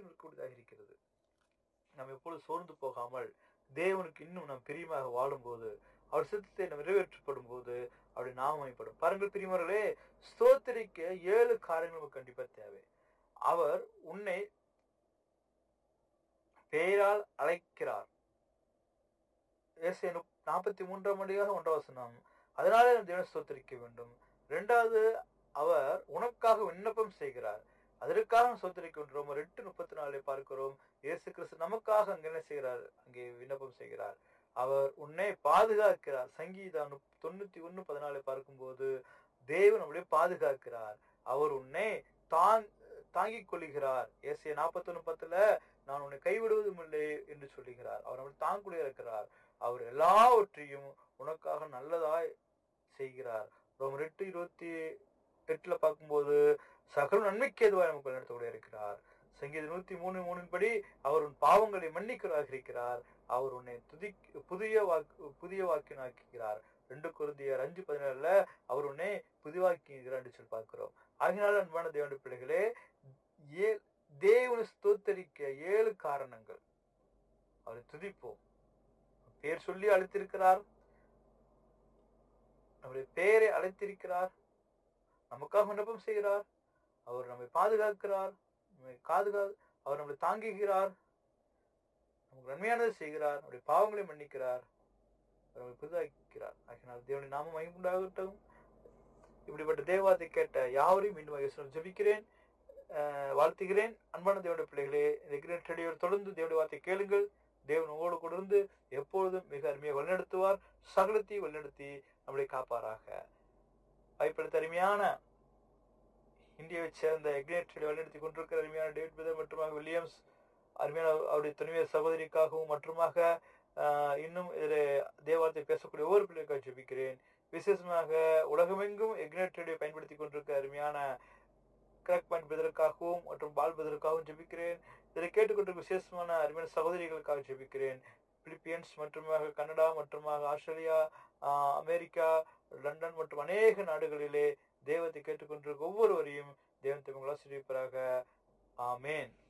இருக்கக்கூடியதாக இருக்கிறது. நாம் எப்பொழுது சோர்ந்து போகாமல் தேவனுக்கு இன்னும் நாம் பிரியமாக வாழும்போது, அவர் சித்தத்தை நாம் நிறைவேற்றப்படும் போது அப்படி நாமப்படும். பாருங்கள் பிரியமானவர்களே, ஸ்தோத்திரிக்க 7 காரியங்கள் நமக்கு கண்டிப்பா தேவை. அவர் உன்னை பெயரால் அழைக்கிறார். ஏசாயா 43:1 அதனால தேவனை ஸ்தோத்திரிக்க வேண்டும். 2வது, அவர் உனக்காக விண்ணப்பம் செய்கிறார். அதற்காக ஸ்தோத்திரிக்க வேண்டும். ரோமர் 8:34 பார்க்கிறோம். இயேசு கிறிஸ்து நமக்காக அங்கே என்ன செய்கிறார்? அங்கே விண்ணப்பம் செய்கிறார். அவர் உன்னை பாதுகாக்கிறார். சங்கீதம் 91:14 பார்க்கும்போது தேவன் நம்மளை பாதுகாக்கிறார். அவர் உன்னை தாங்கிக் கொள்கிறார். ஏசாயா 41:10 நான் உன்னை கைவிடுவதும் இல்லை என்று சொல்லுகிறார். அவர் நம்மளை தாங்குடைய இருக்கிறார். அவர் எல்லாவற்றையும் உனக்காக நல்லதாய் செய்கிறார். ரோமர் 8:28 பார்க்கும்போது சகல நன்மைக்கு எதுவாக நமக்கு நடத்தக்கூடிய இருக்கிறார். சங்கீதம் 103:3 படி அவர் உன் பாவங்களை மன்னிக்கிறதாக இருக்கிறார். அவர் உன்னை புதிய வாக்கினாக்குகிறார். 2 கொரிந்தியர் 5:17 அவர் உன்னை புதிவாக்குகிறார் என்று சொல்லி பார்க்கிறோம். ஆகினால அன்பான தேவனுடைய பிள்ளைகளே, தேவனை ஸ்தோத்தரிக்க 7 காரணங்கள். அவரை துதிப்போம். பேர் சொல்லி அழைத்திருக்கிறார். நம்முடைய பெயரை அழைத்திருக்கிறார். நமக்காக விண்ணப்பம் செய்கிறார். அவர் நம்மை பாதுகாக்கிறார். அவர் நம்மை தாங்குகிறார். நமக்கு நன்மையானதை செய்கிறார். நம்முடைய பாவங்களை மன்னிக்கிறார். நம்மை புதிதாக்கிறார். ஆகினால் தேவனுடைய நாமம் மகிமையுண்டாகட்டும். இப்படிப்பட்ட தேவாத்தை கேட்ட யாவரையும் மீண்டும் ஜெபிக்கிறேன், வாழ்த்துகிறேன். அன்பான தேவனுடைய பிள்ளைகளே, இந்த தொடர்ந்து தேவனுடைய வார்த்தை கேளுங்கள். தேவன் உங்களோடு கூட இருந்து எப்பொழுதும் மிக அருமையாக வழிநடத்துவார். சகலத்தை வழிநடத்தி நம்மளை காப்பாராக. வாய்ப்பளித்த அருமையான இந்தியாவை சேர்ந்த இக்னேட் வழிநடத்தி கொண்டிருக்கிற அருமையான டேவிட் பிரதர் மற்றும் வில்லியம்ஸ் அருமையான அவருடைய துணைவியர் சகோதரிக்காகவும் மற்றுமாக இன்னும் இதில் தேவார்த்தை பேசக்கூடிய ஒவ்வொரு பிள்ளைக்காக ஜெபிக்கிறேன். விசேஷமாக உலகமெங்கும் இக்னேட் பயன்படுத்தி கொண்டிருக்கிற அருமையான கிராக் பாயிண்ட் பிரதருக்காகவும் மற்றும் பால் பிரதருக்காகவும் ஜெபிக்கிறேன். இதை கேட்டுக்கொண்டிருக்க விசேஷமான அருமையான சகோதரிகளுக்காக ஜெபிக்கிறேன். பிலிப்பியன்ஸ் மற்றும் கனடா மற்றும் ஆஸ்திரேலியா, அமெரிக்கா, லண்டன் மற்றும் அநேக நாடுகளிலே தேவத்தை கேட்டுக்கொண்டிருக்க ஒவ்வொருவரையும் தேவன் உங்களை ஆசீர்வதிப்பாராக. ஆமேன்.